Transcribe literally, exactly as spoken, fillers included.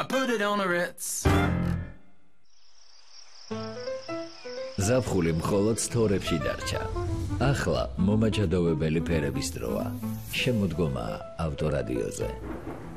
put it on a Ritz. ზაფხული მხოლოდ სწორებში დარჩა. ახლა მომაჯადოვებელი ფერების დროა. შემოდგომა ავტორადიოზე.